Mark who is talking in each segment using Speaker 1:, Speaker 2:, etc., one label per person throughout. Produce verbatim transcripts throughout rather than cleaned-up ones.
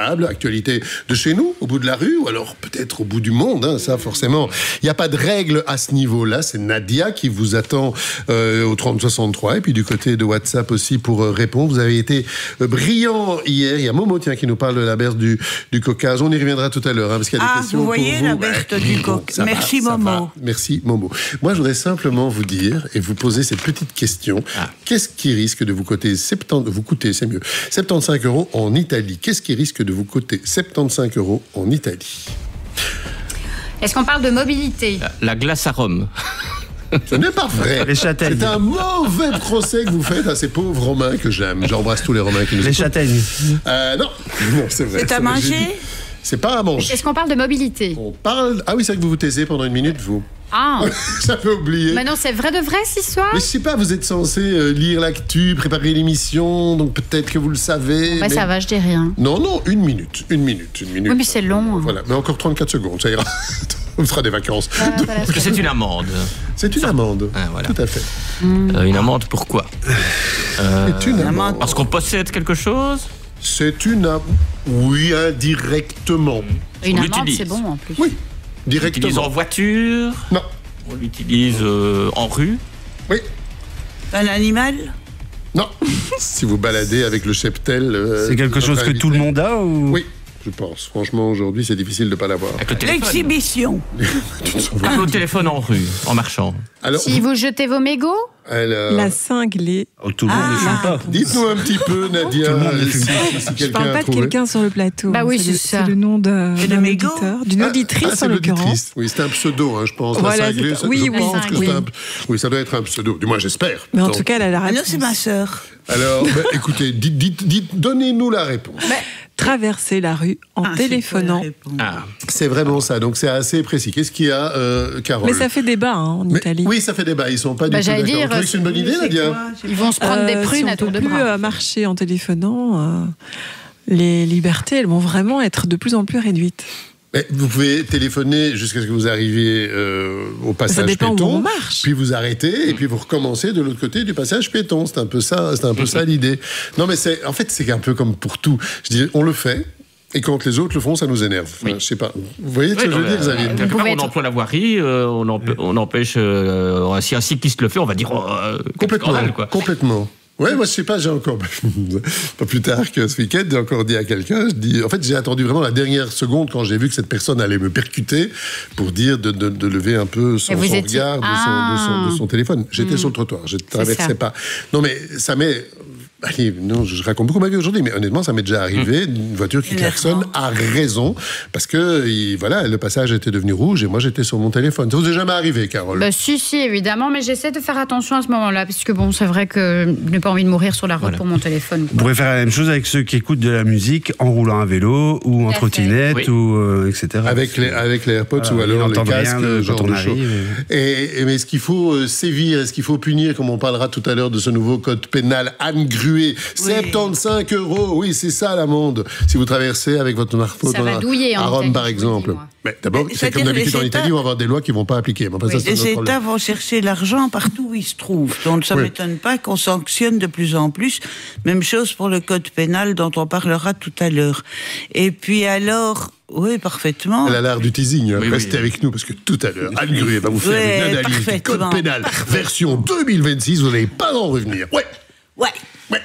Speaker 1: table, actualité de chez nous, au bout de la rue, ou alors peut-être au bout du monde, hein, ça forcément. Il n'y a pas de règle à ce niveau-là, c'est Nadia qui vous attend euh, au trente soixante-trois, et puis du côté de WhatsApp aussi pour euh, répondre. Vous avez été euh, brillant hier, il y a Momo tiens, qui nous parle de la berthe du, du Caucase, on y reviendra tout à l'heure, hein, parce qu'il y a des
Speaker 2: ah,
Speaker 1: questions
Speaker 2: vous voyez
Speaker 1: pour vous.
Speaker 2: la berthe ouais. du Caucase. Bon, merci va, Momo.
Speaker 1: Merci Momo. Moi je voudrais simplement vous dire, et vous poser cette petite question, ah. qu'est-ce qui risque de vous coûter soixante-dix, vous coûter, c'est mieux, soixante-quinze euros en Italie? Qu'est-ce qui risque de vous coûter soixante-quinze euros en Italie?
Speaker 3: Est-ce qu'on parle de mobilité?
Speaker 4: La, la glace à Rome.
Speaker 1: Ce n'est pas vrai.
Speaker 5: Les châtaignes.
Speaker 1: C'est un mauvais procès que vous faites à ces pauvres Romains que j'aime. J'embrasse tous les Romains qui nous
Speaker 5: Les écoutent. châtaignes.
Speaker 1: Euh, non. non, c'est vrai.
Speaker 2: C'est à manger?
Speaker 1: C'est pas à manger.
Speaker 3: Est-ce qu'on parle de mobilité?
Speaker 1: On parle... Ah oui, c'est vrai que vous vous taisez pendant une minute, vous.
Speaker 3: Ah.
Speaker 1: J'avais oublié.
Speaker 3: Mais non, c'est vrai de vrai, cette histoire?
Speaker 1: Mais je sais pas, vous êtes censé euh, lire l'actu, préparer l'émission, donc peut-être que vous le savez.
Speaker 3: Bah
Speaker 1: mais...
Speaker 3: ça va, je dis rien.
Speaker 1: Non, non, une minute. Une minute, une minute.
Speaker 3: Oui, mais c'est long. Hein.
Speaker 1: Voilà, mais encore trente-quatre secondes, ça ira. On fera des vacances.
Speaker 3: Ah, donc...
Speaker 4: Parce que c'est une amende.
Speaker 1: C'est une amende.
Speaker 4: Ah, voilà.
Speaker 1: Tout à fait.
Speaker 4: Mmh. Euh, une amende, pourquoi euh,
Speaker 1: C'est une amende.
Speaker 4: Parce qu'on possède quelque chose?
Speaker 1: C'est une amende. Oui, indirectement.
Speaker 3: Une amende, c'est bon en plus.
Speaker 1: Oui, directement.
Speaker 4: On l'utilise en voiture?
Speaker 1: Non.
Speaker 4: On l'utilise euh, en rue?
Speaker 1: Oui.
Speaker 2: Un animal?
Speaker 1: Non. Si vous baladez avec le cheptel... Euh,
Speaker 5: c'est quelque chose que tout le monde a ou...
Speaker 1: Oui, je pense. Franchement, aujourd'hui, c'est difficile de ne pas l'avoir.
Speaker 2: L'exhibition.
Speaker 4: Avec le téléphone en rue, en marchant.
Speaker 1: Alors,
Speaker 3: si vous jetez vos mégots?
Speaker 1: Alors...
Speaker 6: La cinglée.
Speaker 5: Oh, tout le monde ne fume pas.
Speaker 1: Dites-nous un petit peu, Nadia.
Speaker 5: Tout le monde ne fume
Speaker 1: pas. Si, si
Speaker 6: je ne parle pas de quelqu'un sur le plateau.
Speaker 3: Bah oui,
Speaker 6: c'est,
Speaker 3: c'est ça.
Speaker 6: C'est le nom d'un auditeur, d'une
Speaker 1: ah,
Speaker 6: auditrice
Speaker 1: ah,
Speaker 6: en l'occurrence.
Speaker 1: Oui, c'est un pseudo, hein, je pense.
Speaker 6: Voilà,
Speaker 1: la cinglée, ça,
Speaker 6: oui,
Speaker 1: je
Speaker 6: oui,
Speaker 1: pense que
Speaker 6: oui.
Speaker 1: c'est un... oui, ça doit être un pseudo. Du moins, j'espère.
Speaker 6: Mais en
Speaker 1: Donc...
Speaker 6: tout cas, elle a la réponse.
Speaker 2: Ah non, c'est ma sœur.
Speaker 1: Alors, bah, écoutez, dites, dites, dites, donnez-nous la réponse.
Speaker 6: Mais... Traverser la rue en ah, téléphonant.
Speaker 1: Ah. C'est vraiment ça, donc c'est assez précis. Qu'est-ce qu'il y a, euh, Carole?
Speaker 6: Mais ça fait débat hein, en
Speaker 1: Mais,
Speaker 6: Italie.
Speaker 1: Oui, ça fait débat, ils sont pas
Speaker 3: bah,
Speaker 1: du tout d'accord.
Speaker 3: Dire,
Speaker 1: Vous trouvez que c'est une bonne idée, Nadia?
Speaker 3: quoi, Ils vont se prendre euh, des prunes
Speaker 6: si
Speaker 3: à tour de
Speaker 6: bras. Si on ne peut plus marcher en téléphonant, euh, les libertés, elles vont vraiment être de plus en plus réduites.
Speaker 1: Mais vous pouvez téléphoner jusqu'à ce que vous arriviez euh, au passage
Speaker 6: ça dépend
Speaker 1: piéton,
Speaker 6: où on marche.
Speaker 1: Puis vous arrêtez et puis vous recommencez de l'autre côté du passage piéton. C'est un peu ça, c'est un peu ça l'idée. Non, mais c'est, en fait, c'est un peu comme pour tout. Je dis, on le fait. Et quand les autres le font, ça nous énerve. Enfin, oui. Je sais pas. Vous voyez ce oui, que je veux dire, Xavier?
Speaker 4: Quelque part, on être... emploie la voirie, euh, on, empê- on empêche. Euh, si un cycliste le fait, on va dire. Oh, euh,
Speaker 1: complètement.
Speaker 4: Scandale, quoi.
Speaker 1: Complètement. Ouais, moi je sais pas, j'ai encore pas plus tard que ce week-end, j'ai encore dit à quelqu'un, je dis, en fait j'ai attendu vraiment la dernière seconde quand j'ai vu que cette personne allait me percuter pour dire de, de, de lever un peu son, son
Speaker 3: étiez...
Speaker 1: regard
Speaker 3: ah.
Speaker 1: de, son, de, son, de son téléphone. J'étais mmh. sur le trottoir, je ne traversais pas. Non mais ça m'est... Allez, non, je raconte beaucoup ma vie aujourd'hui, mais honnêtement, ça m'est déjà arrivé, mmh. une voiture qui klaxonne a raison, parce que il, voilà, le passage était devenu rouge et moi j'étais sur mon téléphone. Ça vous est jamais arrivé, Carole?
Speaker 3: Bah si, si, évidemment, mais j'essaie de faire attention à ce moment-là, parce que bon, c'est vrai que je n'ai pas envie de mourir sur la route voilà. pour mon téléphone. Quoi.
Speaker 5: Vous pourrez faire la même chose avec ceux qui écoutent de la musique en roulant à vélo ou en trottinette, oui. ou euh, et cetera.
Speaker 1: Avec les, avec les AirPods voilà, ou alors les casques,
Speaker 5: de,
Speaker 1: genre
Speaker 5: quand on
Speaker 1: de
Speaker 5: arrive.
Speaker 1: Et, et, mais est-ce qu'il faut euh, sévir, est-ce qu'il faut punir, comme on parlera tout à l'heure de ce nouveau code pénal, Anne Gruet, oui. soixante-quinze euros, oui, c'est ça l'amende. Si vous traversez avec votre smartphone à, à Rome, par exemple. Dis, mais d'abord, c'est comme d'habitude en Italie, on va avoir des lois qui ne vont pas appliquer. Mais
Speaker 2: oui, ça, les États problème. vont chercher l'argent partout où ils se trouvent. Donc ça ne oui. m'étonne pas qu'on sanctionne de plus en plus. Même chose pour le code pénal dont on parlera tout à l'heure. Et puis alors... Oui, parfaitement.
Speaker 1: Elle a l'art du teasing.
Speaker 4: Oui,
Speaker 1: Restez
Speaker 4: oui.
Speaker 1: avec nous parce que tout à l'heure, Anne Gruet va vous faire
Speaker 2: oui,
Speaker 1: une analyse du code pénal version deux mille vingt-six. Vous n'allez pas en revenir. Ouais.
Speaker 2: Ouais.
Speaker 1: Ouais.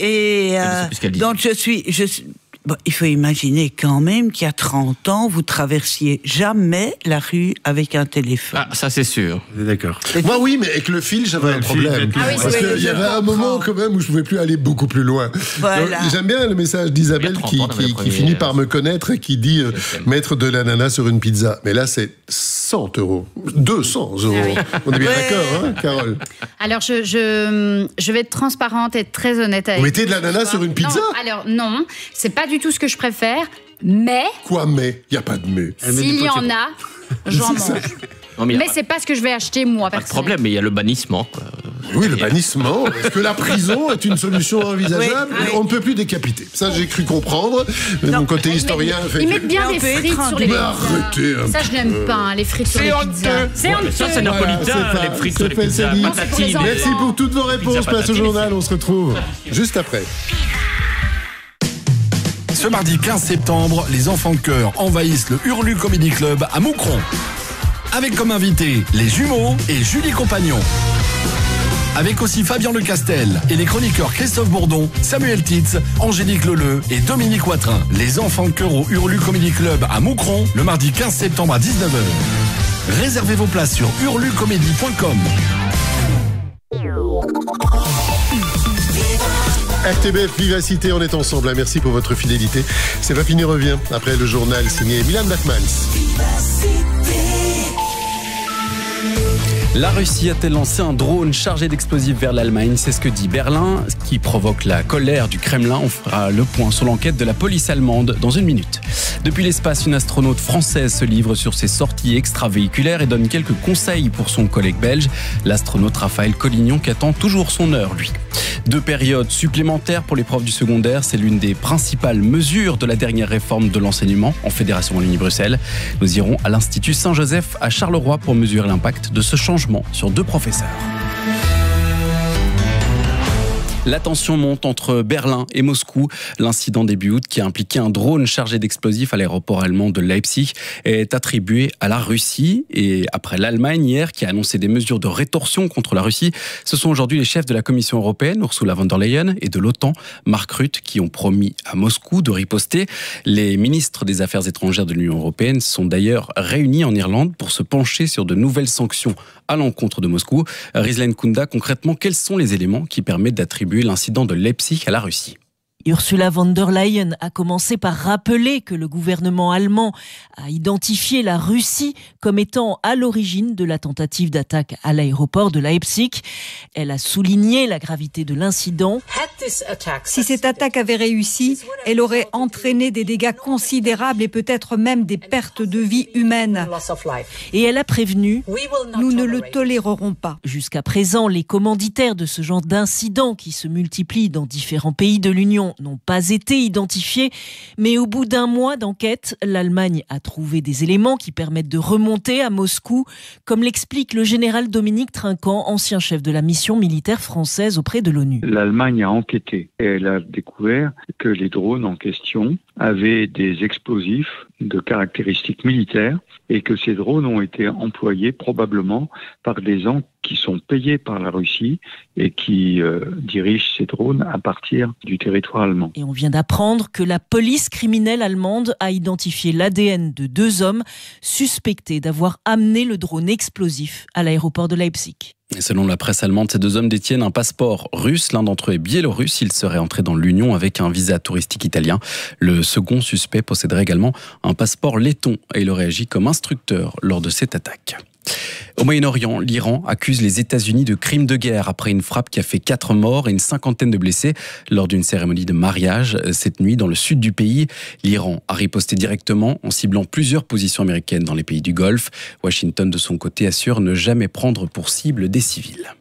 Speaker 2: Et euh, donc je suis, je suis bon, il faut imaginer quand même qu'il y a trente ans, vous traversiez jamais la rue avec un téléphone.
Speaker 4: Ah, ça c'est sûr.
Speaker 5: D'accord.
Speaker 1: Moi oui, mais avec le fil, j'avais ouais, un problème.
Speaker 3: Ah oui,
Speaker 1: parce
Speaker 3: oui,
Speaker 1: qu'il y avait un moment quand même où je pouvais plus aller beaucoup plus loin.
Speaker 2: Voilà.
Speaker 1: Donc, j'aime bien le message d'Isabelle qui, qui, qui finit par me connaître et qui dit euh, mettre de l'ananas sur une pizza. Mais là, c'est cent euros. deux cents euros. Ah oui. On est bien ouais. d'accord, hein, Carole?
Speaker 3: Alors, je, je, je vais être transparente et très honnête avec vous.
Speaker 1: Vous mettez de l'ananas sur une pizza?
Speaker 3: Non, alors non, c'est pas du tout ce que je préfère, mais...
Speaker 1: Quoi mais? Il n'y a pas de mais.
Speaker 3: S'il y en a, j'en mange.
Speaker 4: Non, mais
Speaker 3: mais
Speaker 4: pas...
Speaker 3: c'est pas ce que je vais acheter moi,
Speaker 4: pas de problème, mais il y a le bannissement, quoi.
Speaker 1: Oui, le bannissement. Est-ce que la prison est une solution envisageable? Oui, oui. On ne peut plus décapiter. Ça, j'ai cru comprendre. Mais non, mon côté historien
Speaker 3: mais,
Speaker 1: fait...
Speaker 3: Ils mettent bien des frites sur les pizzas.
Speaker 1: Arrêtez un
Speaker 3: Ça, je n'aime
Speaker 1: peu.
Speaker 3: pas, hein, les frites sur les pizzas.
Speaker 4: C'est honteux. Ça, c'est napolitain, voilà, les frites sur les pizzas.
Speaker 1: Merci pour toutes vos réponses. Place au journal, on se retrouve juste après.
Speaker 7: Ce mardi quinze septembre, les enfants de chœur envahissent le Hurlu Comedy Club à Moucron. Avec comme invités les jumeaux et Julie Compagnon. Avec aussi Fabien Lecastel et les chroniqueurs Christophe Bourdon, Samuel Titz, Angélique Leleu et Dominique Watrin. Les enfants de chœur au Hurlu Comedy Club à Moucron, le mardi quinze septembre à dix-neuf heures. Réservez vos places sur hurlucomédie point com.
Speaker 1: R T B F Vivacité, on est ensemble. Merci pour votre fidélité. C'est Papini revient après le journal signé Milan Bachmans.
Speaker 8: La Russie a-t-elle lancé un drone chargé d'explosifs vers l'Allemagne? C'est ce que dit Berlin, ce qui provoque la colère du Kremlin. On fera le point sur l'enquête de la police allemande dans une minute. Depuis l'espace, une astronaute française se livre sur ses sorties extravéhiculaires et donne quelques conseils pour son collègue belge, l'astronaute Raphaël Collignon, qui attend toujours son heure, lui. Deux périodes supplémentaires pour les profs du secondaire, c'est l'une des principales mesures de la dernière réforme de l'enseignement en Fédération Wallonie-Bruxelles. Nous irons à l'Institut Saint-Joseph à Charleroi pour mesurer l'impact de ce changement sur deux professeurs. La tension monte entre Berlin et Moscou. L'incident début août qui a impliqué un drone chargé d'explosifs à l'aéroport allemand de Leipzig est attribué à la Russie. Et après l'Allemagne hier qui a annoncé des mesures de rétorsion contre la Russie, ce sont aujourd'hui les chefs de la Commission européenne, Ursula von der Leyen, et de l'OTAN, Mark Rutte, qui ont promis à Moscou de riposter. Les ministres des Affaires étrangères de l'Union européenne sont d'ailleurs réunis en Irlande pour se pencher sur de nouvelles sanctions à l'encontre de Moscou. Rizlen Kunda, concrètement, quels sont les éléments qui permettent d'attribuer l'incident de Leipzig à la Russie?
Speaker 9: Ursula von der Leyen a commencé par rappeler que le gouvernement allemand a identifié la Russie comme étant à l'origine de la tentative d'attaque à l'aéroport de Leipzig. Elle a souligné la gravité de l'incident.
Speaker 10: Si cette attaque avait réussi, elle aurait entraîné des dégâts considérables et peut-être même des pertes de vie humaines.
Speaker 9: Et elle a prévenu,
Speaker 10: nous ne le tolérerons pas.
Speaker 9: Jusqu'à présent, les commanditaires de ce genre d'incidents qui se multiplient dans différents pays de l'Union n'ont pas été identifiés, mais au bout d'un mois d'enquête, l'Allemagne a trouvé des éléments qui permettent de remonter à Moscou, comme l'explique le général Dominique Trinquant, ancien chef de la mission militaire française auprès de l'ONU.
Speaker 11: L'Allemagne a enquêté et elle a découvert que les drones en question avaient des explosifs de caractéristiques militaires et que ces drones ont été employés probablement par des gens qui sont payés par la Russie et qui euh, dirigent ces drones à partir du territoire allemand.
Speaker 9: Et on vient d'apprendre que la police criminelle allemande a identifié l'A D N de deux hommes suspectés d'avoir amené le drone explosif à l'aéroport de Leipzig.
Speaker 8: Et selon la presse allemande, ces deux hommes détiennent un passeport russe. L'un d'entre eux est biélorusse. Il serait entré dans l'Union avec un visa touristique italien. Le second suspect posséderait également un passeport letton et il aurait agi comme instructeur lors de cette attaque. Au Moyen-Orient, l'Iran accuse les États-Unis de crimes de guerre après une frappe qui a fait quatre morts et une cinquantaine de blessés lors d'une cérémonie de mariage cette nuit dans le sud du pays. L'Iran a riposté directement en ciblant plusieurs positions américaines dans les pays du Golfe. Washington, de son côté, assure ne jamais prendre pour cible des civils.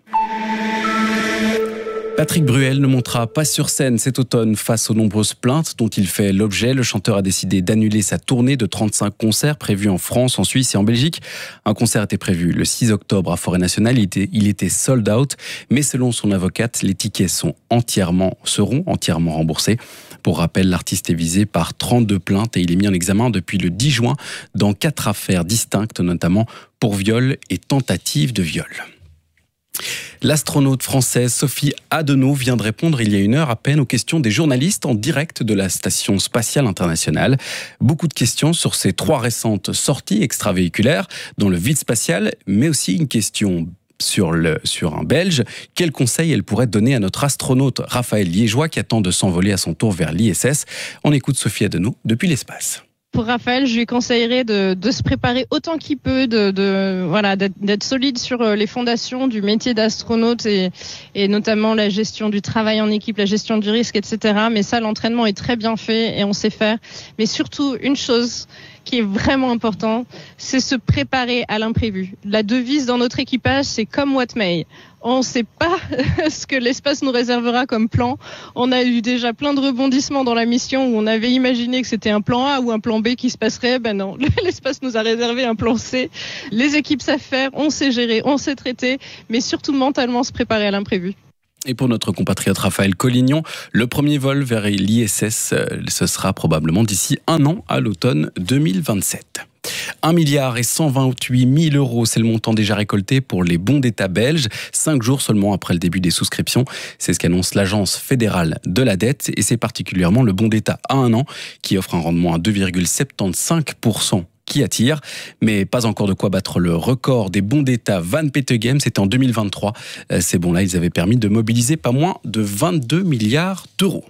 Speaker 8: Patrick Bruel ne montera pas sur scène cet automne face aux nombreuses plaintes dont il fait l'objet. Le chanteur a décidé d'annuler sa tournée de trente-cinq concerts prévus en France, en Suisse et en Belgique. Un concert était prévu le six octobre à Forêt Nationale. Il était, il était sold out, mais selon son avocate, les tickets sont entièrement, seront entièrement remboursés. Pour rappel, l'artiste est visé par trente-deux plaintes et il est mis en examen depuis le dix juin dans quatre affaires distinctes, notamment pour viol et tentative de viol. L'astronaute française Sophie Adenau vient de répondre il y a une heure à peine aux questions des journalistes en direct de la Station spatiale internationale. Beaucoup de questions sur ses trois récentes sorties extravéhiculaires dans le vide spatial, mais aussi une question sur, le, sur un Belge. Quel conseil elle pourrait donner à notre astronaute Raphaël Liégeois qui attend de s'envoler à son tour vers l'I S S? On écoute Sophie Adenau depuis l'espace.
Speaker 12: Pour Raphaël, je lui conseillerais de, de se préparer autant qu'il peut, de, de voilà, d'être, d'être solide sur les fondations du métier d'astronaute et, et notamment la gestion du travail en équipe, la gestion du risque, et cetera. Mais ça, l'entraînement est très bien fait et on sait faire. Mais surtout, une chose qui est vraiment important, c'est se préparer à l'imprévu. La devise dans notre équipage, c'est comme what may. On ne sait pas ce que l'espace nous réservera comme plan. On a eu déjà plein de rebondissements dans la mission où on avait imaginé que c'était un plan A ou un plan B qui se passerait. Ben non, l'espace nous a réservé un plan C. Les équipes savent faire, on sait gérer, on sait traiter, mais surtout mentalement se préparer à l'imprévu.
Speaker 8: Et pour notre compatriote Raphaël Collignon, le premier vol vers l'I S S, ce sera probablement d'ici un an, à l'automne deux mille vingt-sept. un milliard et cent vingt-huit mille euros, c'est le montant déjà récolté pour les bons d'État belges, cinq jours seulement après le début des souscriptions. C'est ce qu'annonce l'Agence fédérale de la dette, et c'est particulièrement le bon d'État à un an qui offre un rendement à deux virgule soixante-quinze pour cent. Qui attire, mais pas encore de quoi battre le record des bons d'État Van Petegem, c'était en deux mille vingt-trois. Ces bons-là, ils avaient permis de mobiliser pas moins de vingt-deux milliards d'euros.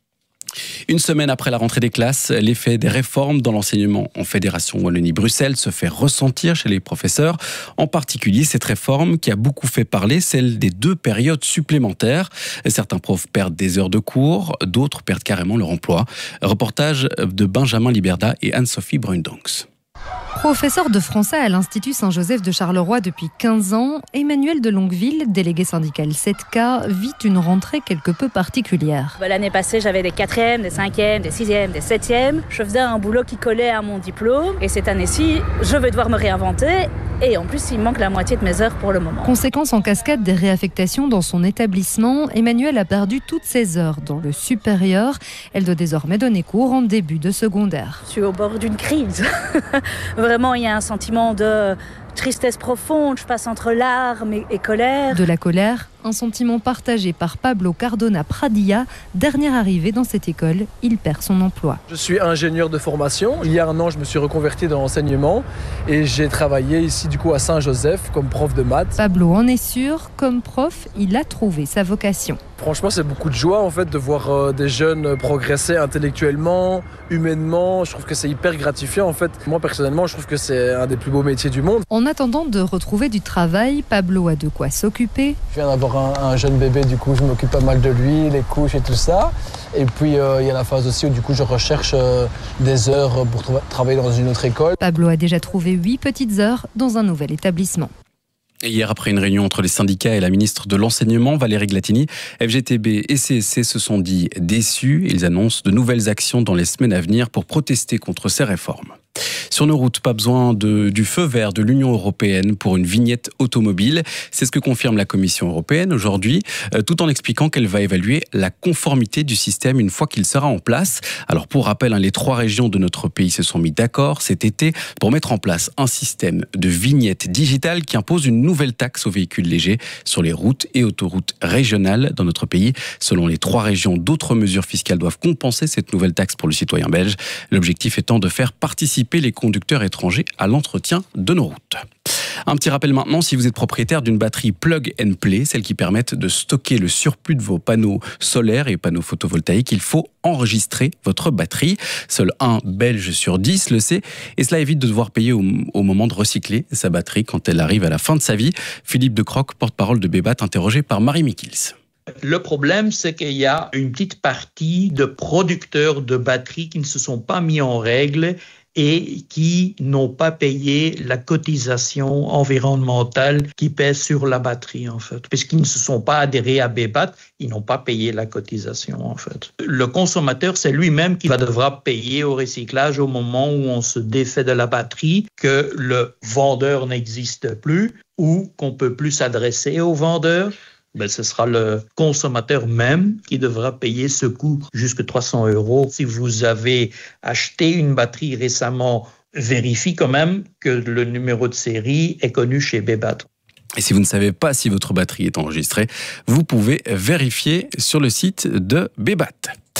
Speaker 8: Une semaine après la rentrée des classes, l'effet des réformes dans l'enseignement en Fédération Wallonie-Bruxelles se fait ressentir chez les professeurs. En particulier, cette réforme qui a beaucoup fait parler, celle des deux périodes supplémentaires. Certains profs perdent des heures de cours, d'autres perdent carrément leur emploi. Reportage de Benjamin Liberda et Anne-Sophie Bruindonks.
Speaker 13: Professeur de français à l'Institut Saint-Joseph de Charleroi depuis quinze ans, Emmanuel de Longueville, délégué syndical sept K, vit une rentrée quelque peu particulière.
Speaker 14: L'année passée, j'avais des quatrièmes, des cinquièmes, des sixièmes, des septièmes. Je faisais un boulot qui collait à mon diplôme. Et cette année-ci, je vais devoir me réinventer. Et en plus, il me manque la moitié de mes heures pour le moment.
Speaker 13: Conséquence en cascade des réaffectations dans son établissement, Emmanuel a perdu toutes ses heures dans le supérieur. Elle doit désormais donner cours en début de secondaire.
Speaker 14: Je suis au bord d'une crise. Vraiment, il y a un sentiment de tristesse profonde. Je passe entre larmes et, et colère.
Speaker 13: De la colère, un sentiment partagé par Pablo Cardona Pradilla. Dernière arrivée dans cette école, il perd son emploi.
Speaker 15: Je suis ingénieur de formation. Il y a un an, je me suis reconverti dans l'enseignement et j'ai travaillé ici du coup à Saint-Joseph comme prof de maths.
Speaker 13: Pablo en est sûr, comme prof, il a trouvé sa vocation.
Speaker 15: Franchement, c'est beaucoup de joie en fait de voir euh, des jeunes progresser intellectuellement, humainement. Je trouve que c'est hyper gratifiant en fait. Moi personnellement, je trouve que c'est un des plus beaux métiers du monde.
Speaker 13: En attendant de retrouver du travail, Pablo a de quoi s'occuper.
Speaker 15: Je viens d'avoir un, un jeune bébé, du coup je m'occupe pas mal de lui, les couches et tout ça. Et puis il euh, y a la phase aussi où du coup je recherche euh, des heures pour tra- travailler dans une autre école.
Speaker 13: Pablo a déjà trouvé huit petites heures dans un nouvel établissement.
Speaker 8: Et hier, après une réunion entre les syndicats et la ministre de l'Enseignement, Valérie Glatini, F G T B et C S C se sont dit déçus. Ils annoncent de nouvelles actions dans les semaines à venir pour protester contre ces réformes. Sur nos routes, pas besoin de, du feu vert de l'Union européenne pour une vignette automobile. C'est ce que confirme la Commission européenne aujourd'hui, euh, tout en expliquant qu'elle va évaluer la conformité du système une fois qu'il sera en place. Alors pour rappel, hein, les trois régions de notre pays se sont mis d'accord cet été pour mettre en place un système de vignette digitale qui impose une nouvelle taxe aux véhicules légers sur les routes et autoroutes régionales dans notre pays. Selon les trois régions, d'autres mesures fiscales doivent compenser cette nouvelle taxe pour le citoyen belge. L'objectif étant de faire participer les conducteurs étrangers à l'entretien de nos routes. Un petit rappel maintenant, si vous êtes propriétaire d'une batterie plug and play, celles qui permettent de stocker le surplus de vos panneaux solaires et panneaux photovoltaïques, il faut enregistrer votre batterie. Seul un Belge sur dix le sait, et cela évite de devoir payer au, au moment de recycler sa batterie quand elle arrive à la fin de sa vie. Philippe de Croc, porte-parole de Bébat, interrogé par Marie Mikils.
Speaker 16: Le problème, c'est qu'il y a une petite partie de producteurs de batteries qui ne se sont pas mis en règle et qui n'ont pas payé la cotisation environnementale qui pèse sur la batterie, en fait. Puisqu'ils ne se sont pas adhérés à Bébat, ils n'ont pas payé la cotisation, en fait. Le consommateur, c'est lui-même qui va devra payer au recyclage au moment où on se défait de la batterie, que le vendeur n'existe plus ou qu'on peut plus s'adresser au vendeur. Ben, ce sera le consommateur même qui devra payer ce coût jusqu'à trois cents euros. Si vous avez acheté une batterie récemment, vérifiez quand même que le numéro de série est connu chez Bébat.
Speaker 8: Et si vous ne savez pas si votre batterie est enregistrée, vous pouvez vérifier sur le site de Bébat.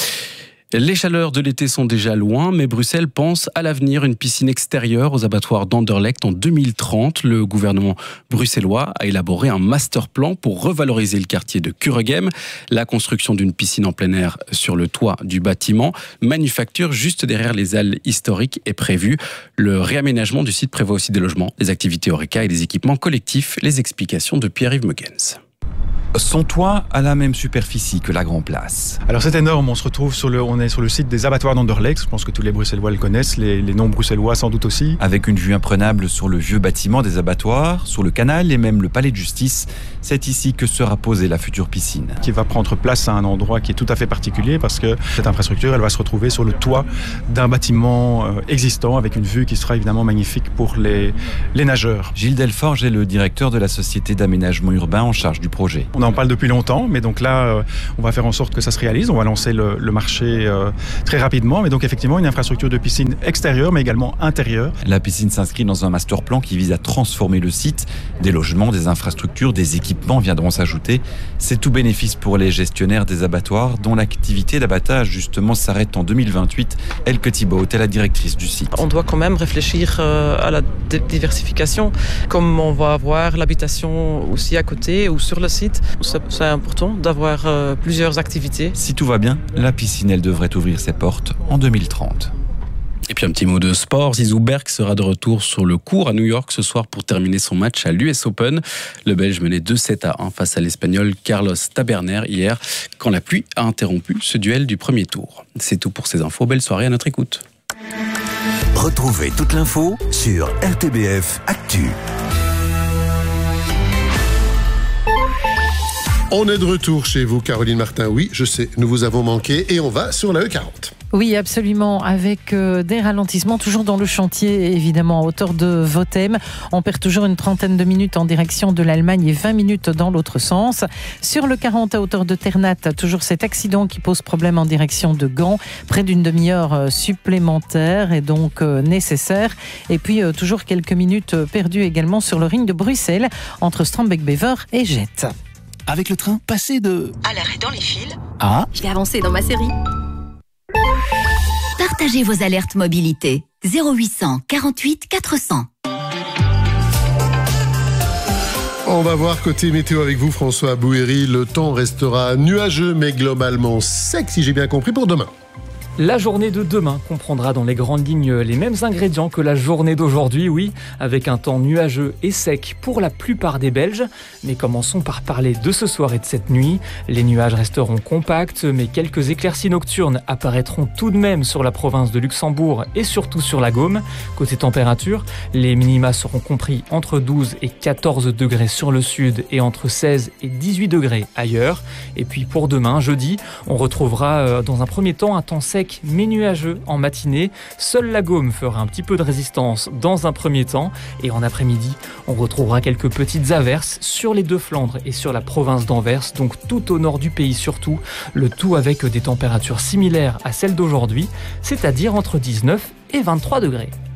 Speaker 8: Les chaleurs de l'été sont déjà loin, mais Bruxelles pense à l'avenir. Une piscine extérieure aux abattoirs d'Anderlecht en deux mille trente. Le gouvernement bruxellois a élaboré un master plan pour revaloriser le quartier de Kuregem. La construction d'une piscine en plein air sur le toit du bâtiment manufacture juste derrière les halles historiques est prévu. Le réaménagement du site prévoit aussi des logements, des activités Horeca et des équipements collectifs. Les explications de Pierre-Yves Mugens.
Speaker 17: Son toit a la même superficie que la Grand Place.
Speaker 18: Alors c'est énorme, on se retrouve sur le, on est sur le site des abattoirs d'Anderlecht. Je pense que tous les Bruxellois le connaissent, les, les non-bruxellois sans doute aussi.
Speaker 17: Avec une vue imprenable sur le vieux bâtiment des abattoirs, sur le canal et même le palais de justice, c'est ici que sera posée la future piscine.
Speaker 18: Qui va prendre place à un endroit qui est tout à fait particulier parce que cette infrastructure, elle va se retrouver sur le toit d'un bâtiment existant avec une vue qui sera évidemment magnifique pour les, les nageurs.
Speaker 17: Gilles Delforge est le directeur de la société d'aménagement urbain en charge du projet.
Speaker 18: On en parle depuis longtemps, mais donc là, euh, on va faire en sorte que ça se réalise. On va lancer le, le marché euh, très rapidement. Mais donc effectivement, une infrastructure de piscine extérieure, mais également intérieure.
Speaker 17: La piscine s'inscrit dans un master plan qui vise à transformer le site. Des logements, des infrastructures, des équipements viendront s'ajouter. C'est tout bénéfice pour les gestionnaires des abattoirs, dont l'activité d'abattage justement s'arrête en deux mille vingt-huit. Elke Thibault est la directrice du site.
Speaker 19: On doit quand même réfléchir euh, à la d- diversification. Comme on va avoir l'habitation aussi à côté ou sur le site, c'est, c'est important d'avoir euh, plusieurs activités.
Speaker 17: Si tout va bien, la piscine, elle devrait ouvrir ses portes en deux mille trente.
Speaker 8: Et puis un petit mot de sport, Zizou Berg sera de retour sur le court à New York ce soir pour terminer son match à l'U S Open. Le Belge menait deux sept à un face à l'Espagnol Carlos Taberner hier, quand la pluie a interrompu ce duel du premier tour. C'est tout pour ces infos, belle soirée à notre écoute.
Speaker 20: Retrouvez toute l'info sur R T B F Actu.
Speaker 1: On est de retour chez vous, Caroline Martin. Oui, je sais, nous vous avons manqué et on va sur la E quarante.
Speaker 21: Oui, absolument, avec euh, des ralentissements, toujours dans le chantier, évidemment, à hauteur de Vothem. On perd toujours une trentaine de minutes en direction de l'Allemagne et vingt minutes dans l'autre sens. Sur le quarante, à hauteur de Ternat, toujours cet accident qui pose problème en direction de Gand. Près d'une demi-heure supplémentaire est donc euh, nécessaire. Et puis, euh, toujours quelques minutes perdues également sur le ring de Bruxelles, entre Strombeek-Bever et Jette.
Speaker 20: Avec le train, passez de...
Speaker 22: à l'arrêt dans les fils.
Speaker 20: Ah.
Speaker 22: Je vais avancer dans ma série. Partagez vos alertes mobilité. zéro huit cent quarante-huit quatre cents.
Speaker 1: On va voir côté météo avec vous, François Bouhéry. Le temps restera nuageux, mais globalement sec, si j'ai bien compris, pour demain.
Speaker 23: La journée de demain comprendra dans les grandes lignes les mêmes ingrédients que la journée d'aujourd'hui, oui, avec un temps nuageux et sec pour la plupart des Belges. Mais commençons par parler de ce soir et de cette nuit. Les nuages resteront compacts, mais quelques éclaircies nocturnes apparaîtront tout de même sur la province de Luxembourg et surtout sur la Gaume. Côté température, les minima seront compris entre douze et quatorze degrés sur le sud et entre seize et dix-huit degrés ailleurs. Et puis pour demain, jeudi, on retrouvera dans un premier temps un temps sec mais nuageux en matinée. Seule la Gaume fera un petit peu de résistance dans un premier temps. Et en après-midi, on retrouvera quelques petites averses sur les deux Flandres et sur la province d'Anvers, donc tout au nord du pays surtout. Le tout avec des températures similaires à celles d'aujourd'hui, c'est-à-dire entre dix-neuf et vingt-trois degrés.